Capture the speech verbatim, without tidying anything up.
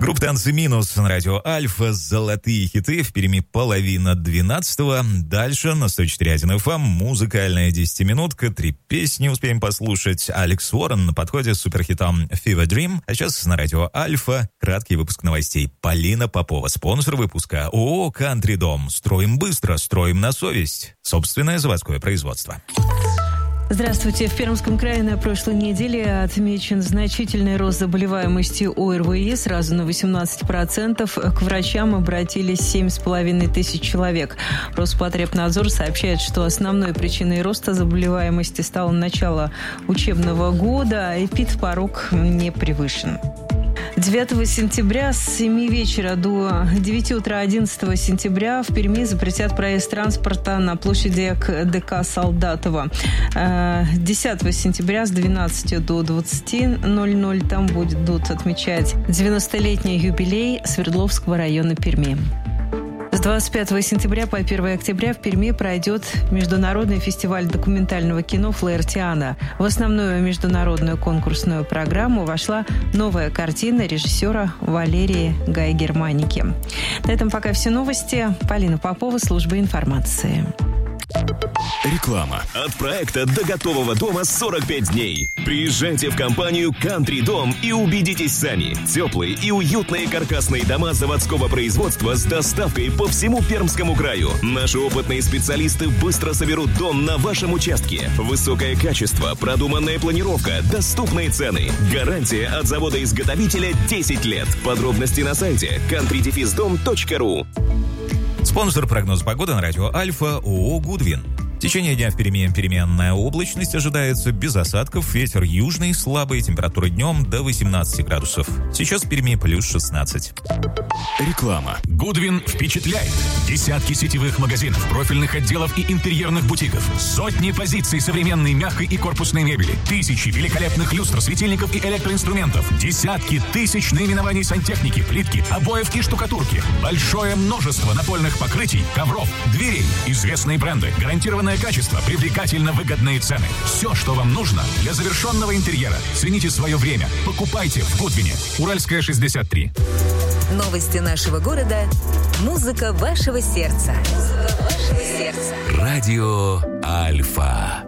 Группа «Танцы минус» на радио Альфа. Золотые хиты. В Перми половина двенадцатого. Дальше на сто четыре и один эф эм. Музыкальная десятиминутка. Три песни успеем послушать. Алекс Уоррен на подходе с суперхитом «Fever Dream». А сейчас на радио Альфа краткий выпуск новостей. Полина Попова, спонсор выпуска. ООО «Кантри Дом». Строим быстро, строим на совесть. Собственное заводское производство. Здравствуйте. В Пермском крае на прошлой неделе отмечен значительный рост заболеваемости ОРВИ, сразу на восемнадцать процентов. К врачам обратились семь с половиной тысяч человек. Роспотребнадзор сообщает, что основной причиной роста заболеваемости стало начало учебного года, а эпидпорог не превышен. девятого сентября с семи вечера до девяти утра одиннадцатого сентября в Перми запретят проезд транспорта на площади к ДК Солдатова. десятого сентября с двенадцати до двадцати ноль-ноль там будут отмечать девяностолетний юбилей Свердловского района Перми. С двадцать пятого сентября по первое октября в Перми пройдет международный фестиваль документального кино «Флаертиана». В основную международную конкурсную программу вошла новая картина режиссера Валерии Гай-Германики. На этом пока все новости. Полина Попова, служба информации. Реклама. От проекта до готового дома сорок пять дней. Приезжайте в компанию «Кантри Дом» и убедитесь сами. Теплые и уютные каркасные дома заводского производства с доставкой по всему Пермскому краю. Наши опытные специалисты быстро соберут дом на вашем участке. Высокое качество, продуманная планировка, доступные цены. Гарантия от завода-изготовителя десять лет. Подробности на сайте кантри дефис дом точка ру. Спонсор прогноза погоды на радио Альфа ООО «Гудвин». В течение дня в Перми переменная облачность ожидается, без осадков, ветер южный, слабый, температура днем до восемнадцати градусов. Сейчас в Перми плюс шестнадцать. Реклама. Гудвин впечатляет. Десятки сетевых магазинов, профильных отделов и интерьерных бутиков. Сотни позиций современной мягкой и корпусной мебели. Тысячи великолепных люстр, светильников и электроинструментов. Десятки тысяч наименований сантехники, плитки, обоев и штукатурки. Большое множество напольных покрытий, ковров, дверей. Известные бренды, гарантированное качество, привлекательно выгодные цены. Все, что вам нужно для завершенного интерьера. Цените свое время. Покупайте в Гудвине. Уральская, шестьдесят три. Новости нашего города. Музыка вашего сердца. Музыка вашего сердца. Радио Альфа.